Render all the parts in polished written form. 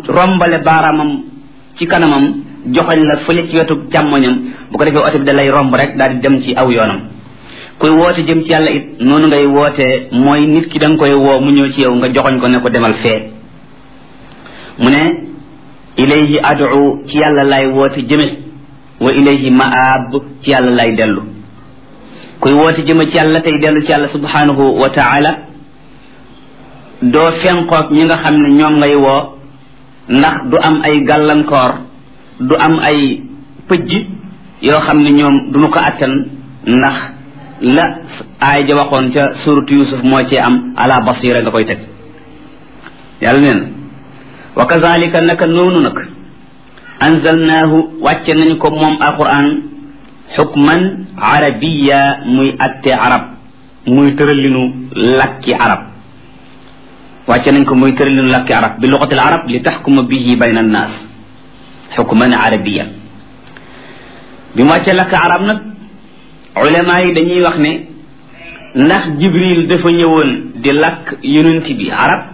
rombale baaraamam ci kanamam joxoñ la fële ci wetu càmmoñam bu ko defee oto bi da lay romb rek daal di dem ci aw yoonam kuy woote jëm ci yàlla it noonu ngay wootee mooy nit ki da nga koy woo mu ñëw ci yow nga joxoñ ko ne ko demal fee mu ne ilayhi ad'u ci yàlla lay woote jëme wa ilayhi ma'ab ci yàlla lay dellu kuy woote jëme ci yàlla tey dellu ci yàlla subhanahu wa ta'ala doo fenqoog ñi nga xam ne ñoom ngay woo ndax du am ay gàllankoor du am ay pëjj yoo xam ne ñoom duñu ko attan ndax la aay ja waxoon ca suratu yusuf moo ci am ala basira nga koy teg yàlla neen wa kazalika naka noonu nag anzalnaahu wàcce nañu ko moom alquran xukman arabiya muy atte arab muy tëralinu lakki arab wàcce nañ ko muy tëralinu lakki arab bi lugatil arab li taxkuma bihi bayna annaas xukman arabiya bi mu wàcce lakk arab nag ulama yi dañuy wax ne ndax jibril dafa ñëwoon di lakk yonent bi arab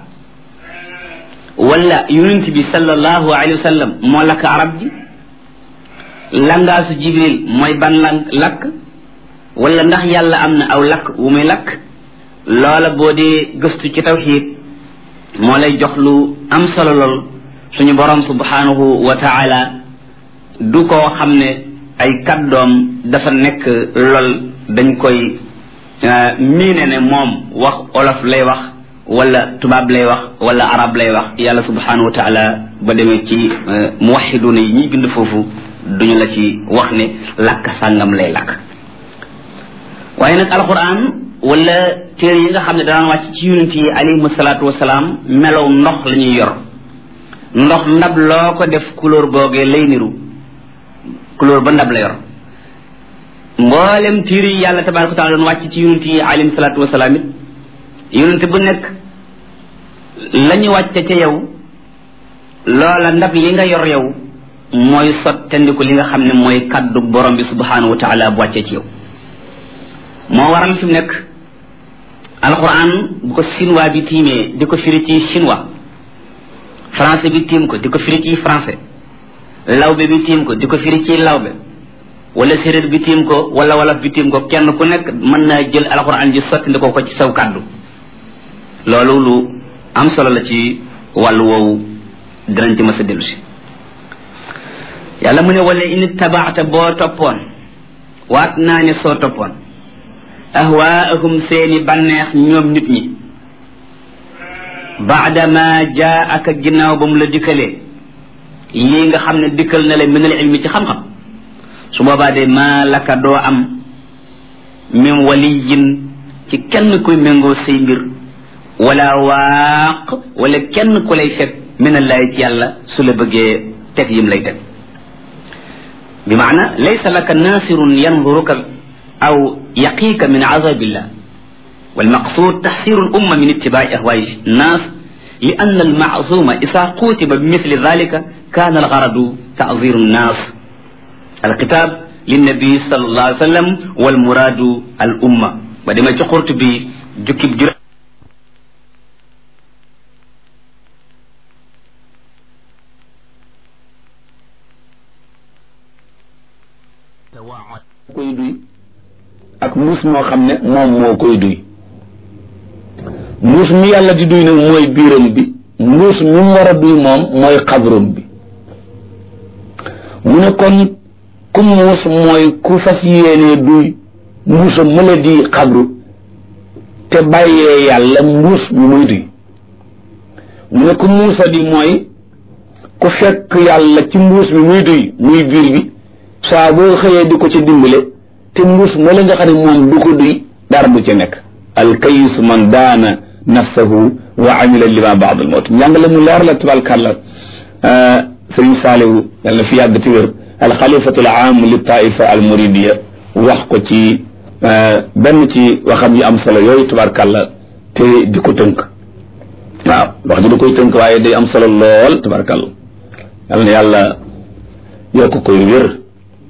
wala yonent bi sallallahu alayhi wa sallam moo lakk arab ji langaasu jibril mooy ban lakk wala ndax yàlla am na aw lakk wu muy lakk loola boo dee gëstu ci tawxiid moo lay jox lu am solo lool suñu borom subhanahu wa taala du koo xam ne ay kàddoom dafa nekk lool dañ koy miine ne moom wax olof lay wax wala tubaab lay wax wala arab lay wax yàlla subhanahu wa taala ba demee ci muwahiduna yi ñuy bind foofu duñu la ci wax ne làkk sàngam lay làkk waaye nag alquran wala téere yi nga xam ne daan wàcc ci yonent yi alayhim salaatu wasalaam melow ndox la ñuy yor ndox ndab loo ko def couleur boogee lay niru couleur ba ndab la yor mboolem téere yi yàlla tabaraka wa taala doon wàcc ci yonent yi alayhim salaatu wasalaam it yonent bu nekk la ñu wàcce ca yow loola ndab li nga yor yow mooy sottandiku li nga xam ne mooy kaddu borom bi subhanahu wa taala bu wàccee ci yow moo waral fi mu nekk alquran bu ko chinois bi tiimee di ko firi ci chinois français bi tiim ko di ko firi ci français lawbe bi tiim ko di ko firi ci lawbe wala séréer bi tiim ko wala wolof bi tiim ko kenn ku nekk mën naa jël alquran ji sottandikoo ko ci saw kaddu loolu lu am solo la ci wàllu woowu dinañ ci mës a dellu si yàlla mu ne wala in tabaata boo toppoon waat naa ne soo toppoon ahwaahum seeni bànneex ñoom nit ñi baadama jaa aka ginnaaw ba mu la dikkalee lii nga xam ne dikkal na la minal ilmi ci xam-xam su boobaa de maa laka doo am min waliyin ci kenn kuy méngoo say mbir wala waaq wala kenn ku lay fekk minallahi ci yàlla su la bëggee teg yim lay teg bi maana laysa laka nasirun yanduruka aw yaqiika min azabillah والمقصود تحسير الأمة من اتباع أهواء الناس لأن المعصوم إذا قوتب بمثل ذلك كان الغرض تعذير الناس الكتاب للنبي صلى الله عليه وسلم والمراد الأمة بعدما تقرت بجكب جرى koy duy ak muus moo xam ne moom moo koy duy muus mi yàlla di duy nag mooy biiram bi muus mi mu war a duy moom mooy xabrum bi mu ne kon ku muus mooy ku fas yéenee duy muusa mëla di xabru te bàyyee yàlla muus bi muy duy mu ne ku muusa di mooy ku fekk yàlla ci muus bi muy duy muy biir bi saa boo xëyee di ko ci dimbale te mbuus moo la nga xam ne moom du ko duy dara du ci nekk alkayis man daana nafsahu wa amila lima baad al mawt njàngale mu leer la tabarkàlla sëriñ saalihu yàlla fi yàgg ti wér alxalifatu al aam li taifa al muridiya wax ko ci benn ci waxam yi am solo yooyu tabarkàlla te di ko tënk waaw wax ji da koy tënk waaye day am solo lool tabarkàlla yàlla na yàlla yokk koy wér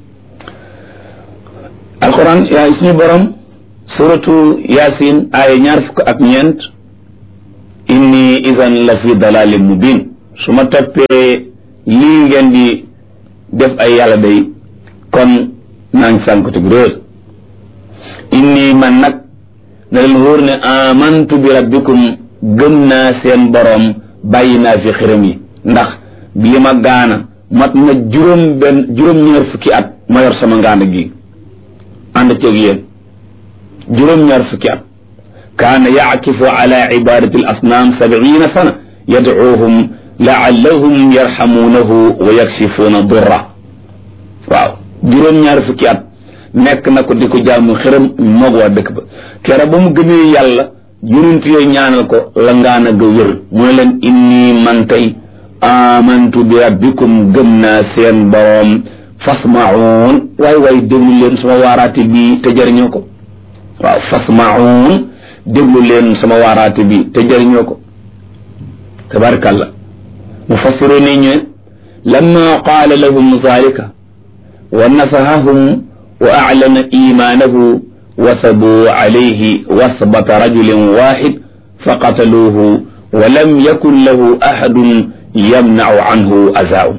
alquran yaa suñu borom suratu yasin aaya 24 inni idan la fi dalalin mubin su ma toppee lii ngeen di def ay yàlla day kon naa ngi sànkutug réer inni man nag na leen wóor ne amantu bi rabbikum gëm naa seen boroom bàyyi naa fi xiram yi ndax li ma gaana mat na juróom-ñaar fukki at ma yor sama ngaana gi ànd ceeg yéen juróom-ñaar fukki at kaana yaakifu ala ibadati al asnaam 70 sana yadcuuhum laallahum yarxamuunahu wa yakshifuuna durra waaw juróom-ñaar fukki at nekk na ko di ko jaamu xiram moog waa dëkk ba kera ba mu gëmee yàlla yonent yooyu ñaanal ko la ngaana ga wér mu ne leen inni man tey amantu bi rabbikum gëm naa seen boroom fasma'uun waay déglu leen sama waaraate bi te jëriñoo ko waaw fasma'uun déglu leen sama waaraate bi te jëriñoo ko tabarakallah mufassiroon yi ñu lamma qaala lahum zalika wa nafahahum wa a'lana imaanahu wasabuu alayhi wasbata rajulin waahid faqataluuhu wa lam yakun lahu ahadun yamna'u anhu azaaw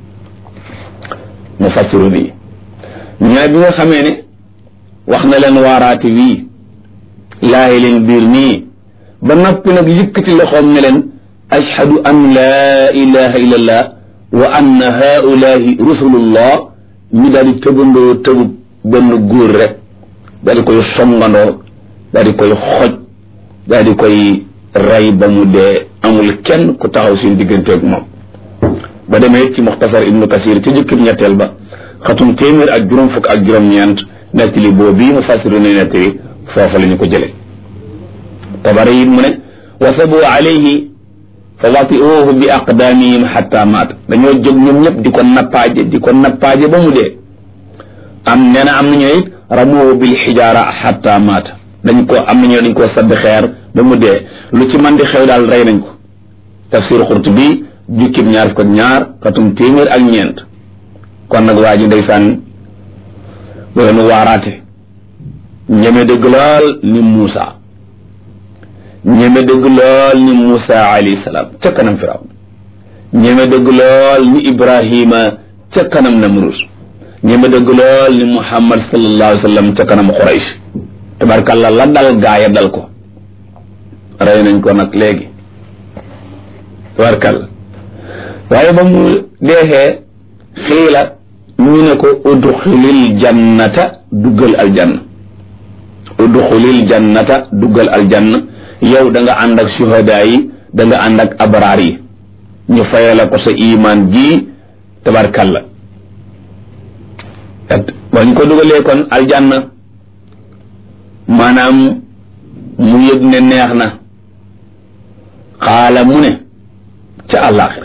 mufassiru bi ñaa bi nga xamee ne wax na leen waaraate wii laayi leen biir nii ba noppi nag yëkkati loxoom ne leen ashhadu an laa ilaha illa allah wa anna haulahi rusulullah ñu daal di tëbandoo tëbub benn góor rek daal di koy songandoo daal di koy xoj daal di koy rey ba mu dee amul kenn ku taxaw seen digganteeg moom ba demee ci muxtasar ibnu kasir ci jëkkib ñetteel ba xatum téeméer ak juróom fukk ak juróom-ñeent nettali boobu bii mu fasiru ne nettali foofa la ñu ko jële tabari it mu ne wasabu alayhi fa watiuhu bi aqdaamihim xatta maat dañoo jóg ñoom ñëpp di ko nappaaje ba mu dee am nee na am nañu it ramuhu bil xijaara xatta maat dañ koo sadd xeer ba mu dee lu ci man di xew daal rey nañ ko tafsir Qurtubi jukkib ñaar fukk ak ñaar xatum téeméer ak ñeent kon nag waa ji ndeysaan bu leen waaraate ñeme dëgg lool ni Muusa ñeme dëgg lool ni Muusa alayhi salaam ca kanam Firawn ñeme dëgg lool ni Ibrahima ca kanam Namrus ñeme dëgg lool ni Muhammad sallallahu alayhi wa sallam ca kanam Quraysh tabarkàlla la dal gaaya dal ko rey nañ ko nag léegi tabarkàlla waaye ba mu deexee xiila ñu ne ko udxulil jannata duggal aljanna udxulil jannata duggal aljanna yow da nga ànd ak suhadaa yi da nga ànd ak abraar yi ñu fayala ko sa iman ji tabarkàlla bañ ko dugalee kon aljanna maanaam mu yëg ne neex na xaala mu ne ca àllaaxira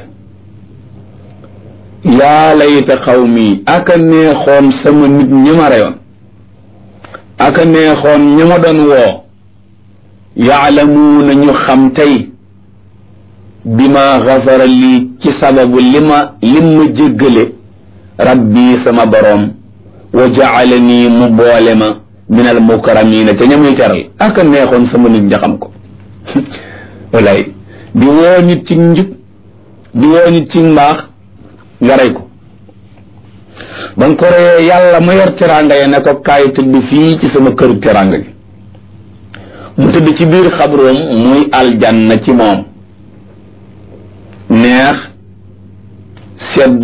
yaa layta xawmi aka neexoon sama nit ñi ma reyoon aka neexoon ñi ma doon woo yaalamuuna ñu xam tey bi ma xafara lii ci sababu lim ma jéggale rabbi sama boroom wa jaalani mu boole ma min al mukarramina te ñamuy teral aka neexoon sama nit ña xam ko walaay di woo nit ci njub di woo nit ci mbaax nga rey ko ba nga ko reyee yàlla ma yor teraanga yi ne ko kaay tëdd fii ci sama kër teraanga gi mu tëdd ci biir xabroom muy aljanna ci moom neex sedd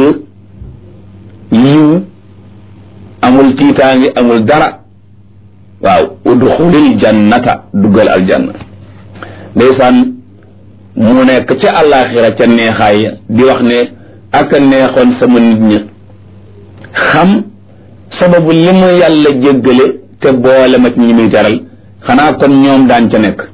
yiw amul tiitaangi amul dara waaw udxulil jannata duggal aljanna ndeysaan mu nekk ca àllaaxira ca neexaay di wax ne aka neexoon sama nit ñi xam sababu li mu yàlla jéggale te boole ma ci ñi muy teral xanaa kon ñoom daan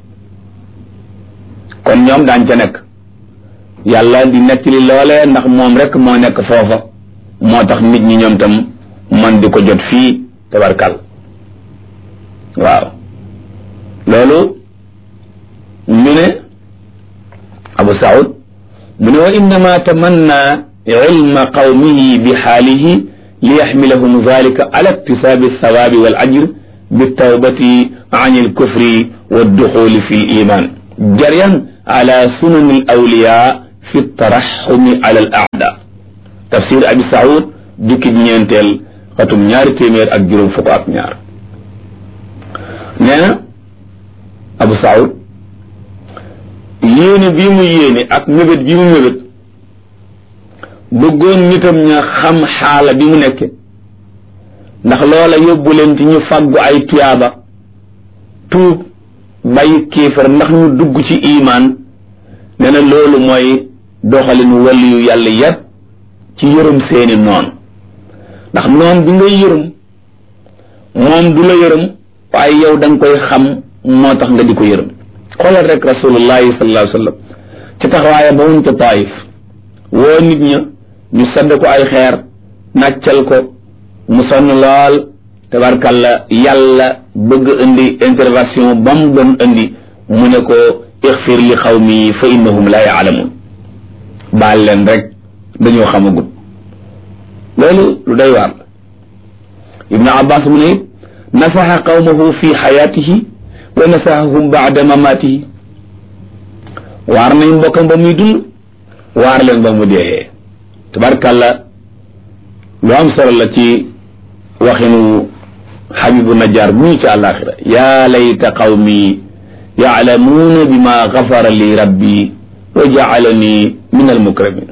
ca nekk yàlla di nettali loolee ndax moom rek moo nekk foofa moo tax nit ñi ñoom tam man di ko jot fii tabarkal waaw loolu ñu ne Abu Saoud mu ne wa innama tamanna ilma qawmihi bi xaalihi li yaxmilahum dalika ala iktisaabi althawaabi wal ajr bitawbati an alkufri walduxuli fi liman jaryan ala sunani alawliya fi taraxumi ala al aada tafsir abi saoud jukki ñeenteel xatum 252 nee na abu saoud yéene bii mu yéene ak mébét bii mu mébét bëggoon nitam ña xam xaala bi mu nekke ndax loola yóbbu leen ci ñu fàggu ay tuyaaba tuub bàyyi kéefar ndax ñu dugg ci imaan nee na loolu mooy doxalin waliyu yàlla yépp ci yërëm seeni noon ndax noon bi ngay yërëm moom du la yërëm waaye yow da nga koy xam moo tax nga di ko yërëm xoolal rek rasulullahi sallallahu alayhi wa sallam ci taxawaaya ba wuñ ca Taayif woo nit ña ñu sadd ko ay xeer nàccal ko mu sonn lool tabarkalla yàlla bëgg indi intervention ba mu doon indi mu ne ko ixfir li xawmi fa innahum la yaalamun baal leen rek dañoo xamagut loolu lu day waar ibnu abbas mu ne nasaxa qawmahu fi xayaatihi wa nasaxahum baada mamaatihi waar nañ mbokkam ba muy dund waar leen ba mu dee tabarkalla lu am solo la ci waxinu xabibu najjar bu ñu ci àllaaxira yaa layta qawmi yaalamuuna bima gafara li rabbi wa jaalani min almukramin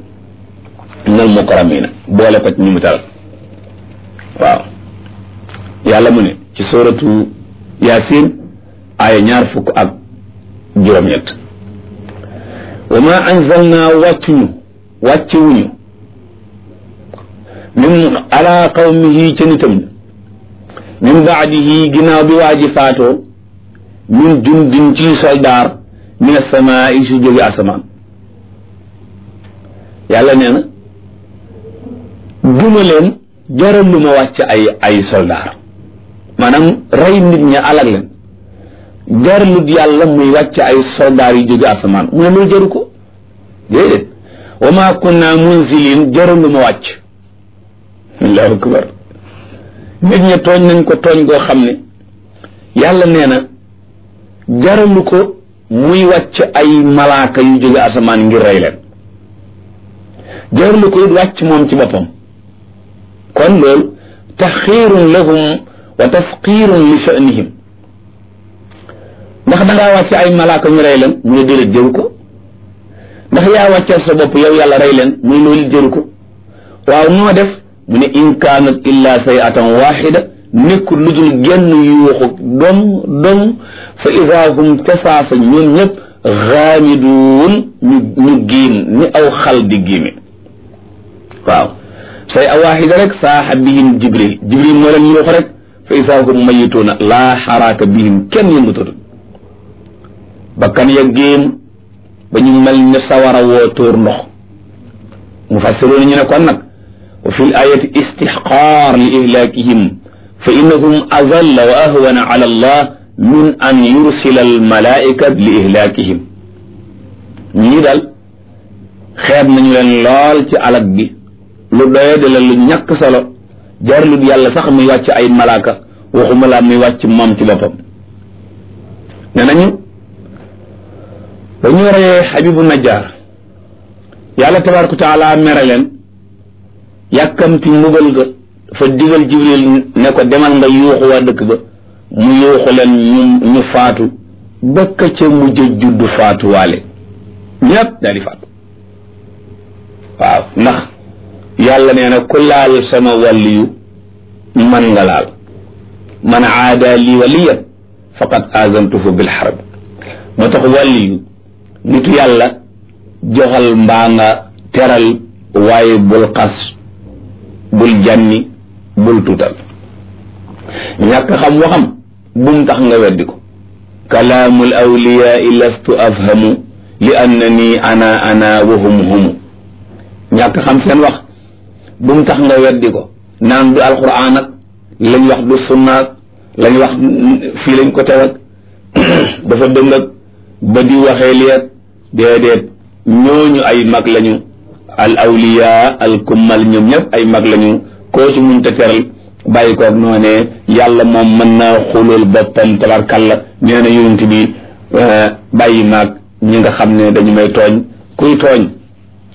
boole ko ci ñu mu taral waaw yàlla mu ne ci suratu yaasin aaya 20 wa ma anzalna wàccuwuñu min ala qawmihi ca nitam min baadihi ginnaaw bi waaji faatoo min jundin ci soldaar min asamaai su jóge asamaan yàlla nee na duma leen jaral lu ma wàcc ay soldaar maanaam rey nit ña alag leen jaralut yàlla muy wàcc ay soldaar yu jóge asamaan mu ne loolu jaru ko déedéet wa ma kunna munzilin jaral lu ma wàcc allahu akbar nit ña tooñ nañ ko tooñ goo xam ne yàlla nee na jaralu ko muy wàcc ay malaaka yu jóge asamaan ngir rey leen jaralu ko it wàcc moom ci boppam kon loolu taxiirun lahum wa tafqiirun li sha'nihim ndax dangaa wàcc ay malaaka ñu rey leen mu ne déedéet jëru ko ndax yaa wàccal sa bopp yow yàlla rey leen muy loolu jëru ko waaw noo def mu ne in kaanat illa sayatan waxida nekkul lu dul genn yuuxu dom fa ida hum tasaasa ñoom ñëpp xaamiduun ñu giim ni aw xal di giime waaw say a waxida rek saaxa bihim jibril moo leen yuuxu rek fa ida hum mayituuna laa xaraaka bihim kenn yëngutatu bakkan ya giim ba ñu mel ne sawara woo tóor ndox mu fassiroon ñu ne kon nag wa fi l ayati istixqaar li ihlaakihim fa innahum azalla wa ahwana ala allah min an yursila al malaika li ihlaakihim ñii daal xeeb nañu leen lool ci alag bi lu doye de la lu ñàkk solo jarlut yàlla sax muy wàcc ay malaaka waxuma laa muy wàcc moom ci boppam ne nañu ba ñu reyee xabibu najjar yàlla tabaraka wa taala mere leen yàkkamti mbugal ga fa digal jibril ne ko demal nga yuuxu waa dëkk ba mu yuuxu leen ñu faatu bëkk ca mujj judd faatu waale ñépp daal di faatu waaw ndax yàlla nee na ku laal sama wàlliyu man nga laal man aada li waliyan faqad azantuhu bil harb moo tax wàlliyu nitu yàlla joxal mbaa nga teral waaye bul xas bul jànni bul tuutal ñàkk xam waxam bum tax nga weddi ko kalaamul awliyaa lastu afhamu li annani ana wa hum ñàkk xam seen wax bum tax nga weddi ko naan du alquran ak lañ wax du sunnaak lañ wax fii lañ ko tewak dafa dëng ak ba di waxee liet déedéet ñooñu ay mag lañu al awliya al kummal ñoom ñëpp ay mag lañu koo ci muñ te teral bàyyi koog noonee yàlla moom mën naa xulul boppam tabarkalla nee na yonent bi bàyyi maag ñi nga xam ne dañu may tooñ kuy tooñ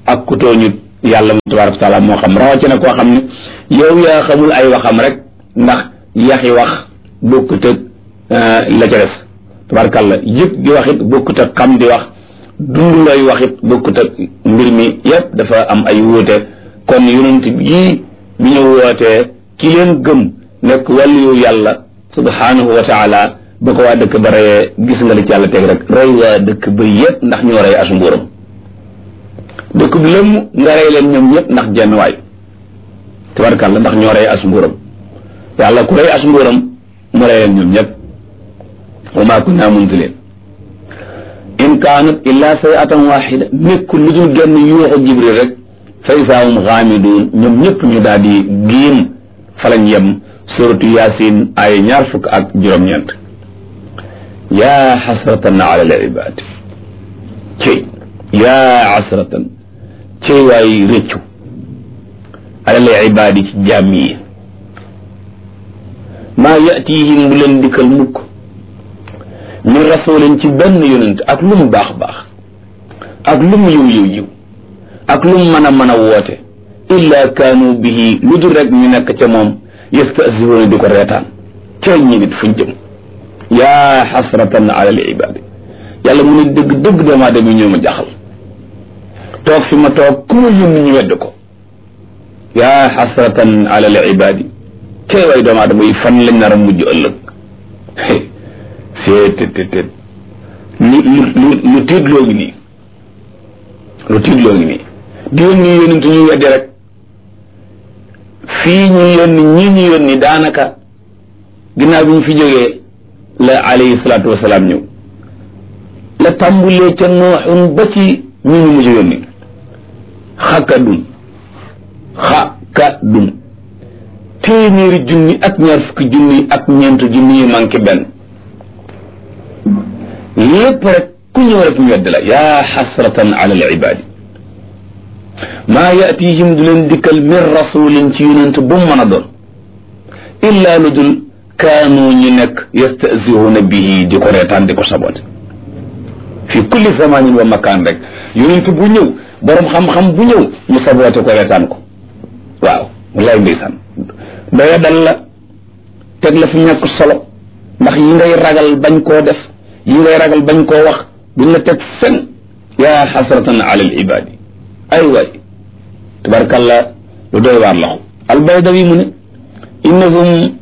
ak ku tooñut yàlla tabaraka wa taala moo xam rawatina koo xam ne yow yaa xamul ay waxam rek ndax yaxi wax bokkut ak la ca des tabarakàlla yëpp di wax it bokkut ak xam di wax dund lay wax it bokkut ak mbir mi yëpp dafa am ay wuute kon yonent bii bi ñu wootee ki leen gëm nekk wàllu yàlla subhanahu wa taala ba ko waa dëkk ba reyee gis nga li ci yàlla teg rek rey waa dëkk ba yëpp ndax ñoo rey asu mbuuram dëkk bi lëmm nga rey leen ñoom ñëpp ndax jenn waay tabarakàlla ndax ñoo rey asu mbuuram yàlla ku rey asu mbuuram mu rey leen ñoom ñëpp wa maa kunna munzilin in kaanat illa sayatan waxida nekk lu dul genn yuuxu jibril rek fa isaahum xaamiduun ñoom ñëpp ñu daal di giim fa lañ yem suratu yaasin ay 25 yaa xasratan ala al ibaad cey yaa xasratan cey waay rëccu ala al ibaad ci jaam yi maa yatihim bu leen dikkal mukk min rasulin ci benn yonent ak lu mu baax baax ak lu mu yiw ak lu mu mën a woote illa kaanu bihi lu dul rek ñu nekk ca moom yastasihuuna di ko reetaan cey ñi nit fuñ jëm yaa xasratan ala al ibaad yàlla mu ne dëgg dëgg doomu aadama yi ñoo ma jaxal toog fi ma toog ku ma yónni ñu wedd ko yaa xasratan ala al ibaad cey way doomu aadama yi fan lañ nar a mujj ëllëg seet lu tiitloo ngi nii di yónni yónent ñu weddi rek fii ñu yónni ñii ñu yónni daanaka ginnaaw bi ñu fi jógee la alayhi salaatu wasalaam ñëw la tàmbulee ca nooxun ba ci ñu ñu mujj yónni xakadun téeméeri junni ak ñaar fukki junni ak ñeent junni yu manqué benn lépp rek ku ñëw rek ñu wedd la yaa xasratan ala al ibaadi maa yatihim du leen dikkal min rasulin ci yonent bu mu mën a doon illa lu dul kaanu ñu nekk yastasihuuna bihi di ko reetaan di ko sabote fi kulli zamanin wa makaan rek yonent bu ñëw borom xam-xam bu ñëw ñu sabote ko reetaan ko waaw wallaay ndeysaan doya dal la teg la fi ñàkk solo ndax yi ngay ragal bañ koo def yi ngay ragal bañ koo wax duñ la teg fen yaa xasratan ala al ibaadi ay waay tabarakallah lu doy waar la albaydawi mu ne innahum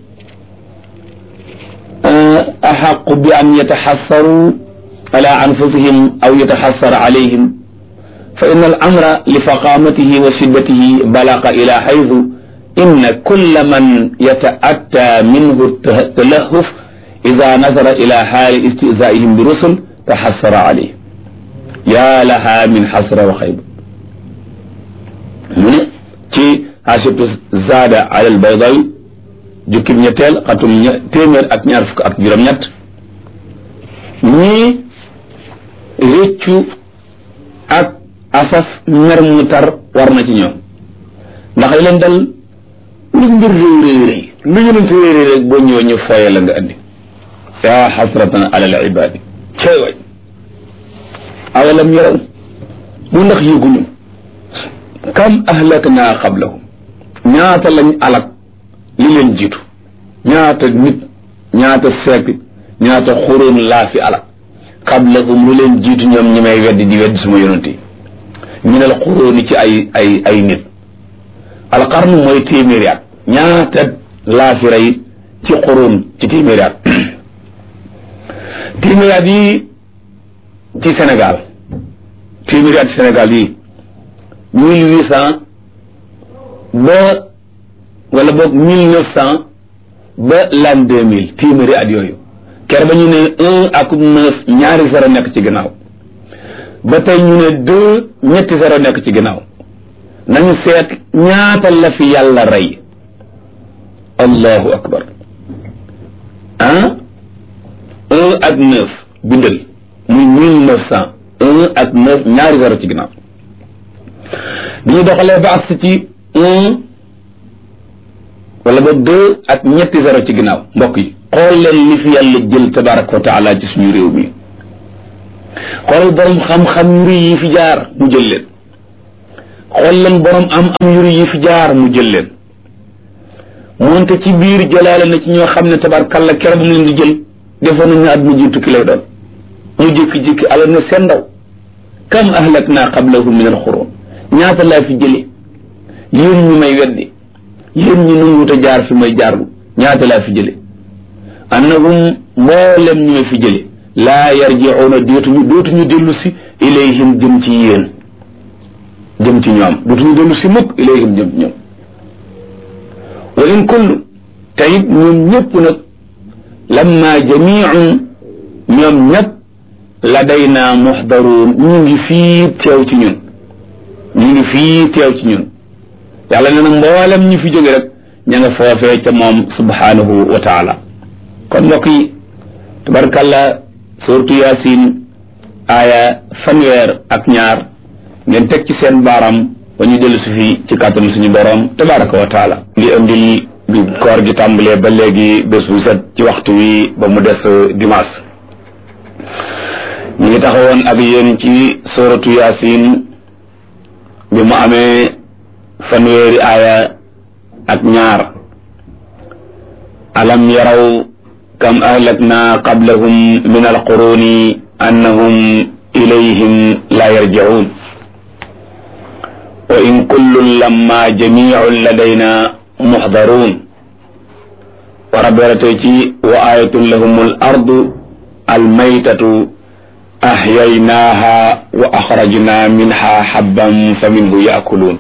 axaqu bi an yataxassaru ala anfusihim aw yataxassar alayhim fa inna al amra li faqamatihi wa shiddatihi balaqa ila xaytu inna kulla man yata'atta minhu talahuf ida nazara ila xaali istizaihim bi rusul taxassara alayhim yaa laha min xasra wa xayba mu ne ci xaasibtu zaada ala albaydawi jukkib ñetteel xatum téeméer ak ñaar fukk ak juróom-ñett ñii réccu ak asaf mer mu tar war na ci ñoom ndax yi leen dal lu mbir réy réy lu yonent réy réy rek boo ñëwee ñu fooye la nga andi yaa xasratan ala al ibaadi cey waay awalam yaraw bu ndax yëguñu kam ahlakna qablahum ñaata lañ alak li leen jiitu ñaata nit ñaata siècle ñaata xuróon laa fi alak qablahum lu leen jiitu ñoom ñi may weddi di weddi suma yonent yi minal xuróoni ci ay nit alqarnu mooy téeméeri at ñaata laa fi rey ci xuróon ci téeméeri at téeméeri at yi ci Sénégal téeméeri at ci Sénégal yi 1800 ba wala boog 1900 ba l'an 2000 téeméeri at yooyu ker ba ñu ne 1 ak 9 ñaari zéro nekk ci ginnaaw ba tey ñu ne 2 ñetti zéro nekk ci ginnaaw nañu seet ñaata la fi yàlla rey allahu akbar 1 ak 9 bindal muy 1900 1 ak 9 ñaari zéro ci ginnaaw bi ñu doxalee ba agsi ci 1 wala ba 2 ak ñetti zéro ci ginnaaw mbokk yi xool leen li fi yàlla jël tabaraka wa taala ci suñu réew mi xoolal borom xam-xam yu rëy yi fi jaar mu jël leen xool leen borom am yuri yi fi jaar mu jël leen moonte ci biir jëlaale na ci ñoo xam ne tabarkalla kere bu mu leen di jël defoon nañ ne àdduna ji tukki lay doon mu jékki-jékki alal na seen ndaw kam ahlakna qablahum min alxurun ñaata laa fi jële yéen ñi may weddi yéen ñi nanguwut a jaar fi may jaarlu ñaata laa fi jële annahum mboolem ñu may fi jële laa yarji'una dootuñu dellu si ilayhim jëm ci yéen jëm ci ñoom dootuñu dellu si mukk ilayhim jëm ci ñoom wa in kullu tayit ñoom ñëpp nag lamma jami'un ñoom ñëpp ladayna muhdaruun ñu ngi fii teew ci ñun yàlla ne nag mboolem ñu fi jóge rek ña nga foofee ca moom subhanahu wa taala kon mbokk yi tabarkalla suratu yaasin aaya 2 ngeen teg ci seen baaram ba ñu dellu si fii ci kàttanu suñu boroom tabaraka wa taala li andil bi koor gi tàmbalee ba léegi bés bu set ci waxtu wi ba mu des dimanche ñu ngi taxawoon ak yéen ci suratu yaasin bi mu amee 2 aaya ak 2 alam yaraw kam ahlakna qablahum min alquruni annahum ilayhim la yarji'un wa in kullun lamma jami'un ladayna muhdarun wa rabbaratay ci wa ayatun lahum al ardu al maytatu ahyaynaha wa akhrajna minha habban faminhu ya'kulun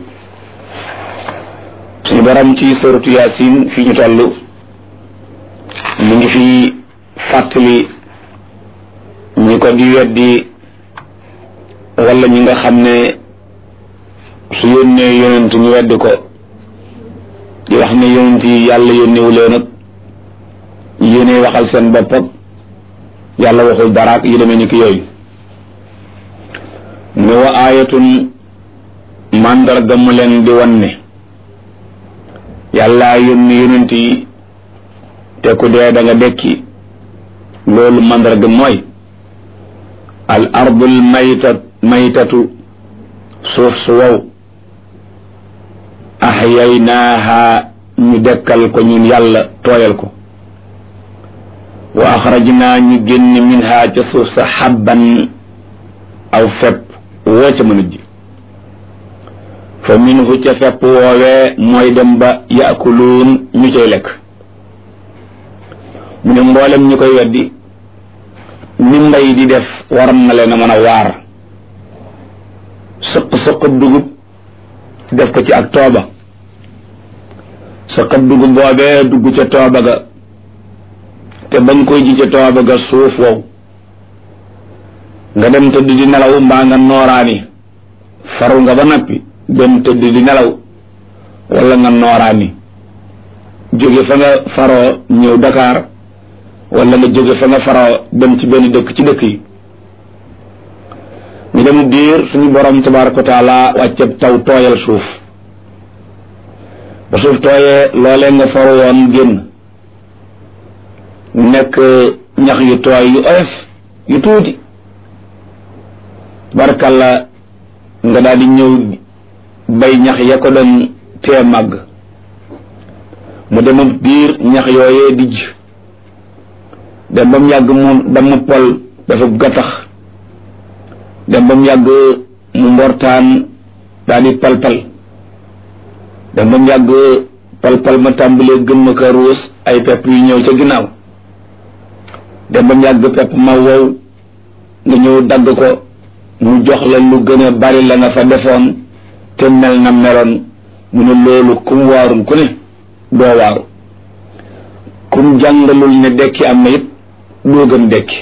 suñu borom ci suratu yasin fi ñu toll mu ngi fi fàttali ñi ko di weddi wala ñi nga xam ne su yónnee yonent ñu weddi ko di wax ne yonent yi yàlla yónnewu leen ak yéene waxal seen bopp ak yàlla waxul daraak yi demee ni ki yooyu ne wa aayatun màndarga mu leen di wan ne yàlla yónni yonent yi te ku dee da nga dekki loolu màndarga mooy al ardul maytatu suuf su wow ahyaynaaha ñu dekkal ko ñun yàlla tooyal ko wa axrajnaa ñu génn minha ca suuf sa xabban aw fepp woo ca mën a ji fa minhu ca fepp woowee mooy dem ba yaakuluun ñu cay lekk mu ne mboolem ñi koy weddi ni mbay di def war na leen a mën a waar sëq dugub def ko ci ak tooba sëqab dugub boobee dugg ca tooba ga te bañ koy ji ca tooba ga suuf wow nga dem tëdd di nelaw mbaa nga nooraani faru nga ba nappi dem tëdd di nelaw wala nga nooraani jóge fa nga faroo ñëw Dakar wala nga jóge fa nga faroo dem ci benn dëkk ci dëkk yi ñu dem diir suñu borom tabaraka wa taala wàcceb taw tooyal suuf ba suuf tooyee loolee nga faru woon génn nekk ñax yu tooy yu oyof yu tuuti barkalla nga daal di ñëw bay ñax ya ko doon tee màgg mu dem biir ñax yooyee dijj dem ba mu yàgg mu damm pol dafa gattax dem ba mu yàgg mu mbortaan daal di palpal dem ba mu yàgg palpal ma tàmbalee gën ma ka ruus ay pepp yu ñëw ca ginnaaw dem ba mu yàgg pepp ma wow nga ñëw dagg ko mu jox la lu gën a bari la nga fa defoon te mel na meloon mu ne loolu kum waarul ku ne doo waaru kum jàngalul ne dekki am na it doo gëm dekki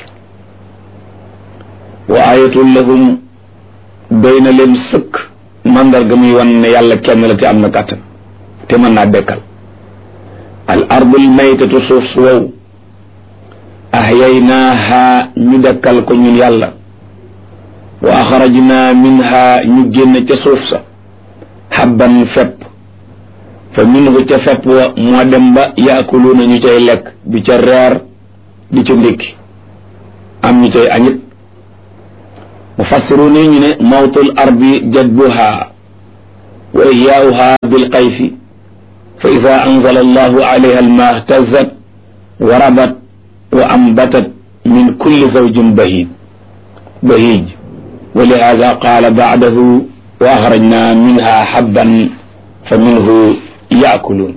wa ayatul lahum doy na leen sëkk mandarga muy wan ne yàlla kenn la te am na kàttan te mën naa dekkal al ardul maytatu suuf su wow ahyaynaaha ñu dekkal ko ñun yàlla wa axrajna minha ñu génn ca suuf sa habban fepp fa minhu ca fepp wa moo dem ba yaakuluuna ñu cay lekk di ca reer di ca ndékki am ñu cay añit mufassiruun yi ñu ne mawtul ardi jadbuha wa ihyaauha bilqayfi fa ida anzala allahu alayha alma ihtazat wa rabat wa ambatat min kulli zawjin bahij wa lihada qaala ba'dahu wa axrajna minha habban fa minhu yaakuluun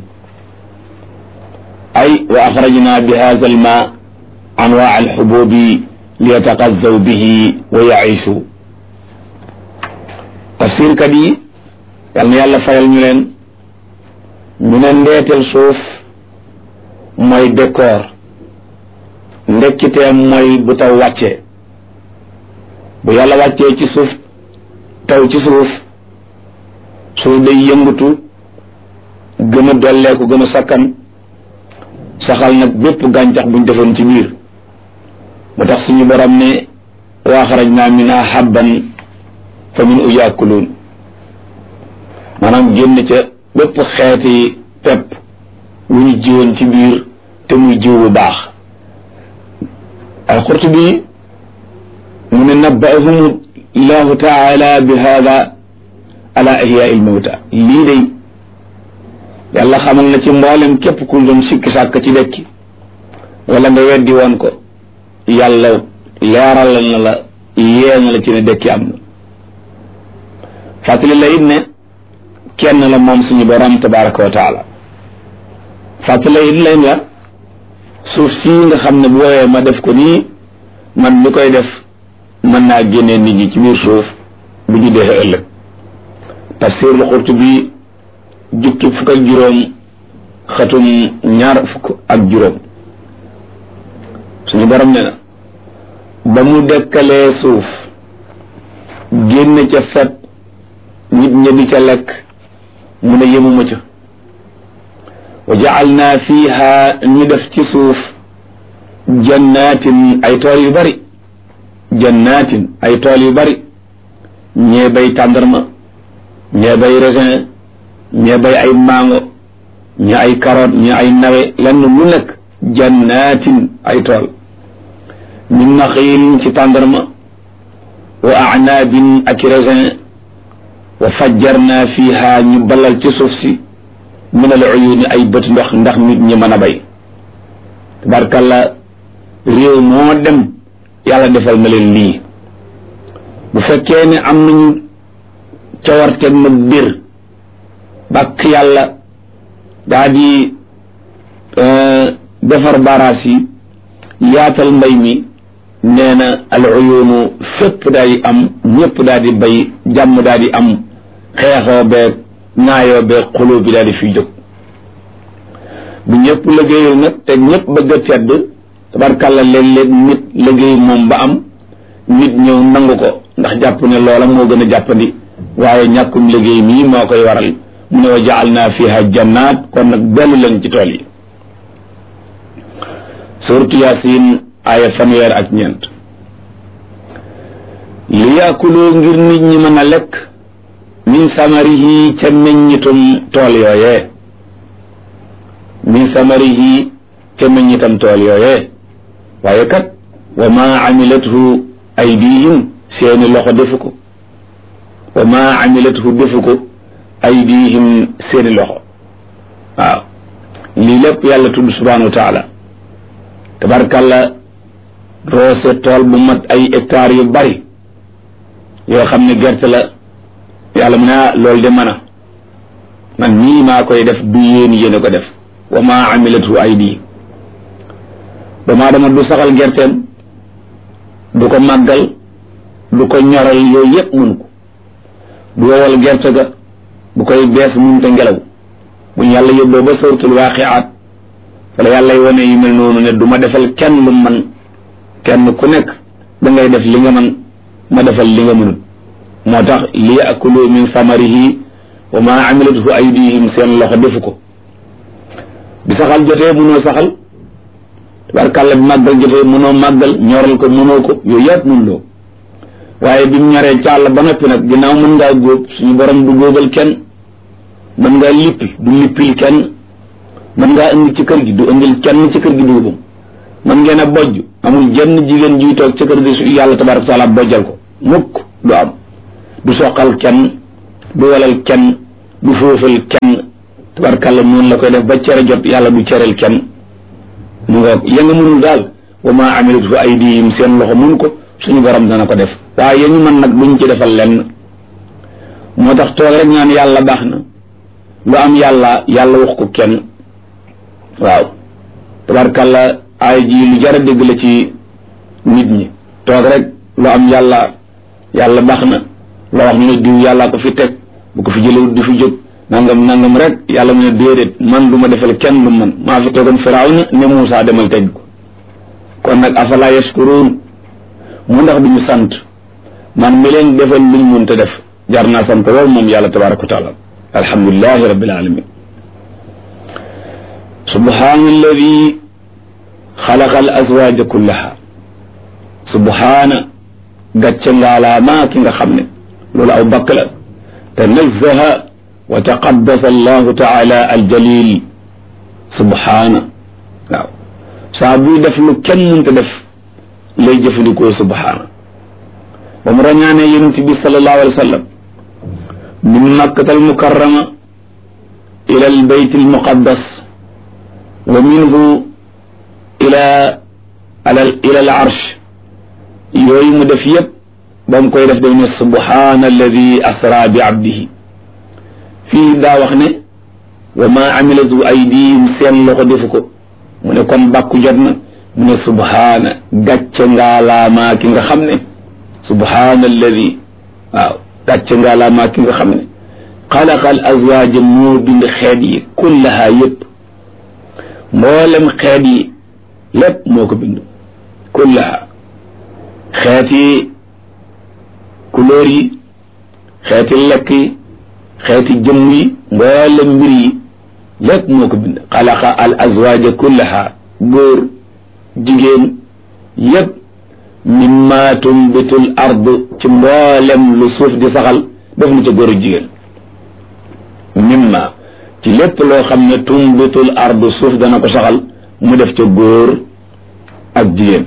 ay wa axrajna bi hada alma anwaa alxububi liyataqazzaw bihi wa yaishu. tafsirkat yi yal na yàlla fayal ñu leen ñu ne ndeetel suuf mooy décor, ndekkiteem mooy bu taw wàccee. bu yàlla wàccee ci suuf taw ci suuf suuf day yëngatu gën a dolleeku gën a sakkan saxal nag bépp gàncax buñ defoon ci biir. mu tax suñu borom ne wa axrajna minha habban fa minhu yaakuluun, maanaam génn ca bépp xeeti pepp wu ñu jiwoon ci biir te muy jiw bu baax. al-Qurtubi mu ne nabba'ahum allahu taala bi hada ala ihyaai al-mawta. lii day yàlla xamal na ci mboolem képp ku doon sikki sàkk ci dekki wala nga weddi woon ko, yàlla leeral na la yee na la ci ne dekki am na. fàttali la it ne kenn la moom suñu borom tabaraka wa taala. fàttali la it leen la suuf sii nga xam ne bu woowee ma def ko nii, man mi koy def mën naa génnee nit ñi ci biir suuf bu ñu dee ëllëg. tafsirul Qurtubi jukki fukk ak juróom xatum ñaar fukk ak juróom. suñu borom ne na ba mu dekkalee suuf génne ca fet nit ña di ca lekk mu ne yemuma ca wa ja'alna fiha ñu def ci suuf jannatin ay tool yu bari, jannatin ay tool yu bari, ñee bay tàndarma, ñee bay raisin, ñee bay ay mango, ñee ay carotte, ñee ay nawe, lenn lu nekk jannatin ay tool min naxiilin ci tàndarma wa a'naabin ak raisin wa fajjarna fiha ñu balal ci suuf si min al uyuuni ay bët ndox ndax nit ñi mën a bay. tabarkalla réew moo dem yàlla defal na leen lii. bu fekkee ne am nañu cawarteeg nag bir bàkk yàlla daa di defar baraas yi yaatal mbay mi, nee na al uyuunu fépp daal di am, ñëpp daal di bay, jàmm daal di am, xeexoo beeg ñaayoo beeg xuloo bi daal di fiy jóg. bu ñëpp liggéeyul nag te ñëpp bëgg a tedd tabarkàlla léeg-léeg nit liggéey moom ba am, nit ñëw nangu ko ndax jàpp ne loola moo gën a jàppandi, waaye ñàkkum liggéey mii moo koy waral. mu ne wa ja'alna fiha jannaat, kon nag dellu leen ci tool yi. suuratu Yaasin aaya fanweer li yaakulu ngir nit ñi mën a lekk min samarihi ca meññitum tool yooyee, min samarihi ca meññitam tool yooyee. waaye kat wa ma amilathu aydihim, seeni loxo defu ko. wa ma amilathu defu ko aydihim, seeni loxo. waaw lii lépp yàlla tudd subhanahu wa taala. tabarkàlla roose tool bu mat ay hectares yu bari yoo xam ne gerte la, yàlla mu ne loolu de man nii maa koy def, du yéen a ko def. wa ma amilatu aydi. dama du saxal gerteem, du ko màggal, du ko ñoral, yooyu yëpp mënu ko. du wowal gerte ga, bu koy bees mënut a ngelaw. bu ñu yàlla yóbboo ba suratul waaqiaat wala yàlla wane yu mel noonu ne du ma defal kenn lu man, kenn ku nekk da ngay def li nga man, ma defal li nga mënut. moo tax li yaakulu min samarihi wa ma amilathu aydihim, seen loxo defu ko. bi saxal jotee mënoo saxal, tabarkàlla bi màggal jotee mënoo màggal, ñoral ko mënoo ko, yooyu yëpp mënuloo. waaye bi mu ñoree ca àll ba noppi nag ginnaaw mën ngaa góob, suñu borom du góobal kenn, mën ngaa lippi du lippil kenn, mën ngaa indi ci kër gi du indil kenn ci kër gi dugubam, mën ngeen a bojj, amul jenn jigéen juy toog ci kër gi yàlla tabaraka taala bojjal ko mukk, du am. du soqal kenn, du walal kenn, du foofal kenn tabarkàlla noonu la koy def ba cere jot yàlla du cereel kenn mu ngoog ya nga mënul daal wa ma amilat aydihim seen loxo mun ko suñu borom dana ko def waaye ñu mën nag duñ ci defal lenn moo tax toog rek ñaan yàlla baax na lu am yàlla wax ko kenn waaw tabarkàlla ay ji lu jar a dégg la ci nit ñi toog rek lu am yàlla baax na loo wax ñu ne diw yàllaa ko fi teg bu ko fi jëlewut di fi jóg nangam rek yàlla mu ne déedéet man du ma defal kenn lu man maa fi toogoon Firawna ne Muusaa demal teg ko kon nag afala yashkuruun mu ndax duñu sant man mi leen defal luñ mënta def jar naa sant lool moom yàlla tabaraka wa taala alhamdulilahi rabbil alamin subhaana alladi xalaqa al azwaja kullaha subhaana gàcce ngaalaamaa ki nga xam ne loolu aw bakk la tanazzaha wa taqaddasa allahu taala aljalil subhaana waaw saa buy def lu kenn mënta def lay jëfandikoo subhaana ba mu rañaane yonent bi sallallahu alayhi wa sallam min makkata almukarrama ila albayt almuqaddas wa minhu ila al arsh yooyu mu def yépp ba mu koy def daf ne subhaana alladi asra bi abdihi fii daa wax ne wa ma amilatu aydihim seen loxo defu ko mu ne kon bàkku jot na mu ne subhaana gàcce ngaalaamaa ki nga xam ne subhaana alladi waaw gàcce ngaalaamaa ki nga xam ne xalaqa al azwaaja moo bind xeet yi kullaha yépp mboolem xeet yi lépp moo ko bind kullaha xeeti couleur yi xeeti lekk yi xeeti jëmm yi mboolem mbir yi lépp moo ko bind xalaqa al azwaaja kullaha góor jigéen yépp mimma tumbitul ard ci mboolem lu suuf di saxal def na ca góor ak jigéen mimma ci lépp loo xam ne tumbitul ard suuf dana ko saxal mu def ca góor ak jigéen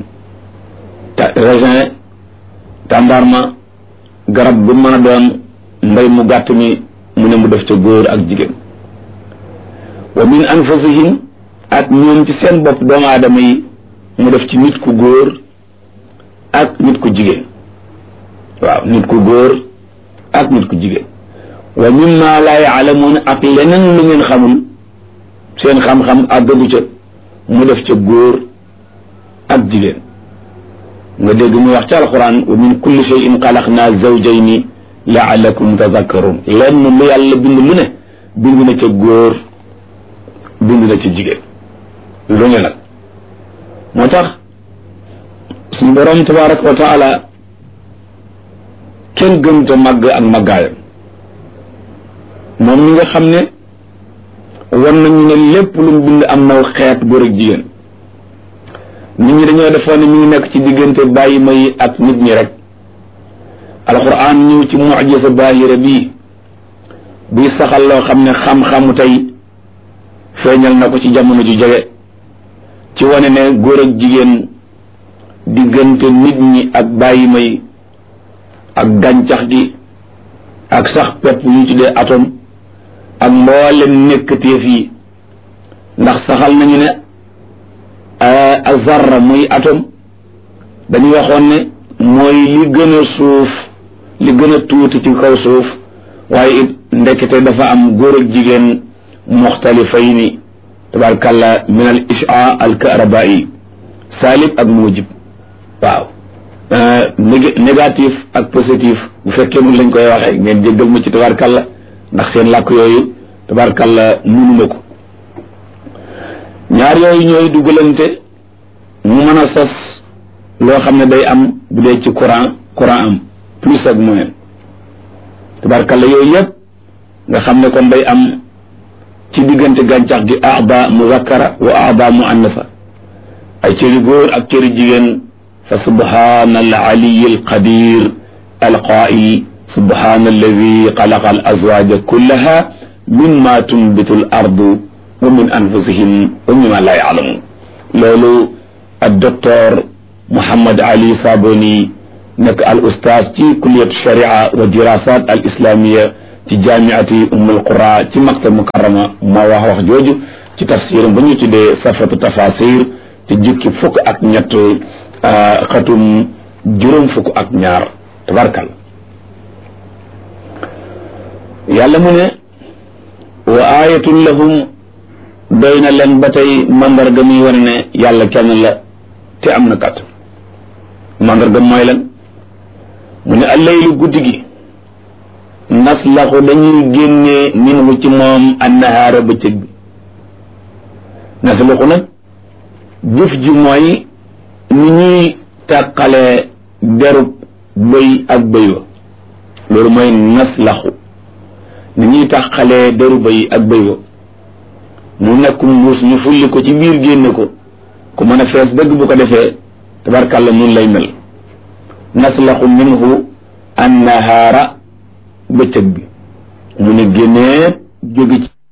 raisin tàndarma garab bu mën a doon mbay mu gàtt mi mu ne mu def ca góor ak jigéen wa min anfusihim ak ñoom ci seen bopp doomu aadama yi mu def ci nit ku góor ak nit ku jigéen waaw nit ku góor ak nit ku jigéen wa mimma laa yaalamuun ak leneen lu ngeen xamul seen xam-xam àggagu ca mu def ca góor ak jigéen nga dégg muy wax ci alquran wa min kulli shay'in xalaqnaa zawjayni la'allakum tadhakkarun lenn lu yàlla bind lu ne bind na ca góor bind na ca jigéen lu ne nag moo tax suñu borom tabaraka wa taala kenn gënta màgg ak màggaayam moom mi nga xam ne war nañu ne lépp lu mu bind am naw xeet góor ak jigéen nit ñi dañoo defoon ne mi ngi nekk ci diggante bàyyi may ak nit ñi rek alquran ñëw ci mucjisa baahira bii buy saxal loo xam ne xam-xamu tey feeñal na ko ci jamono ju jege ci wane ne góor ak jigéen diggante nit ñi ak bàyyi may ak gàncax gi ak sax pepp yu tuddee atome ak mboolem nekkateef yi ndax saxal nañu ne azarra muy atome dañu waxoon ne mooy li gën a suuf li gën a tuuti ci kaw suuf waaye it ndekete dafa am góor ak jigéen muxtalifayni tabarkalla min al isha al karabai salib ak mujib waaw négatif ak positif bu fekkee mun lañ koy waxee ngeen jéggal ma ci tabarkalla ndax seen làkk yooyu tabarkalla munuma ko ñaar yooyu ñooy dugalante mu mën a sos loo xam ne day am bu dee ci courant am plus ak moins tabarkalla yooyu yëpp nga xam ne kon day am ci diggante gàncax gi aada muzakkara wa aada muannasa ay cëri góor ak cëri jigéen fa subhana al aliyi al qadir al qail subhana alladi xalaqa al azwaja kullaha mimma tunbitu al ardu wa min anfusihim wa mimma la yaalamun loolu ak docteur Mouhammad Ali Saboni nekk al ustaaz ci kulliyatu sharia wa dirasat al islamiya ci jaamiati ummul qura ci makka mukarrama moo wax jooju ci tafsiram ba ñu tuddee safatu tafasir ci jukki fukk ak ñett xatum juróom fukk ak ñaar tabarkal yàlla mu ne wa ayatun lahum doy na leen ba tey mandarga muy wane ne yàlla kenn la te am na kàttan mandarga mooy lan mu ne allaylu guddi gi naslaxu dañuy génnee minhu ci moom annahaara bëccëg bi naslaxu nag jëf ji mooy ni ñuy tàqalee derub bëy ak bëy wa loolu mooy naslaxu ni ñuy tàqalee deru bëy ak bëy wa mu nekkum mbuus ñu fulli ko ci biir génne ko ku mën a fees dëgg bu ko defee tabarkàlla mun lay mel naslaxu minhu annahaara bëccëg bi mu ne génnee jóge ci